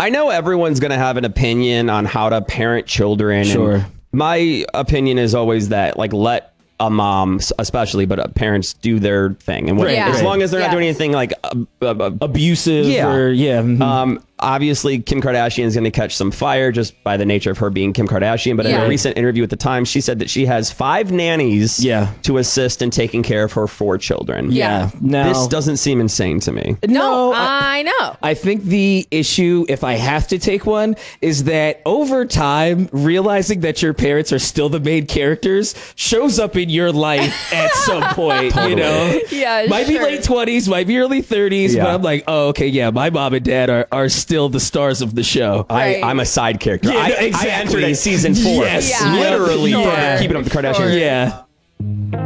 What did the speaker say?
I know everyone's going to have an opinion on how to parent children. Sure. And my opinion is always that, like, let a mom, especially, but parents do their thing. And as long as they're not doing anything like abusive or obviously Kim Kardashian is going to catch some fire just by the nature of her being Kim Kardashian. But in a recent interview with The Times, she said that she has 5 nannies to assist in taking care of her 4 children. Now, this doesn't seem insane to me. No, I know. I think the issue, if I have to take one, is that over time, realizing that your parents are still the main characters shows up in your life at some point, you know? Yeah, might be late 20s, might be early 30s, but I'm like, oh, okay, yeah, my mom and dad are still the stars of the show. I'm a side character. Yeah, I entered in season 4. Yes. Literally for Keeping Up with the Kardashians. Yeah.